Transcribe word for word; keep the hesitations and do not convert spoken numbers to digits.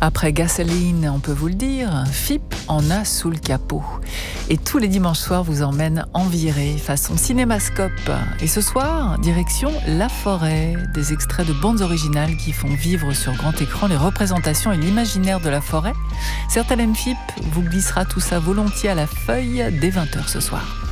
Après Gasoline, on peut vous le dire, F I P en a sous le capot. Et tous les dimanches soirs vous emmène en virée, façon cinémascope. Et ce soir, direction La Forêt, des extraits de bandes originales qui font vivre sur grand écran les représentations et l'imaginaire de la forêt. Certaines F I P vous glissera tout ça volontiers à la feuille dès vingt heures ce soir.